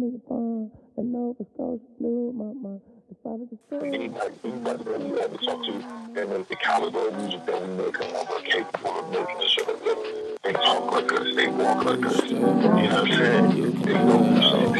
me your phone. The Nova Scotia blue, the father the story. Anybody that you ever talk to that knows the caliber of music that we make and we're capable of making a show that they talk like us, they walk like us. You know what I'm saying? They know what I'm saying.